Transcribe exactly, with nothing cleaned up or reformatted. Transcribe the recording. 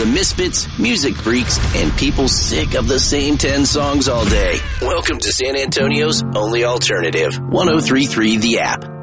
the misfits, music freaks, and people sick of the same ten songs all day. Welcome to San Antonio's only alternative, one oh three point three The App.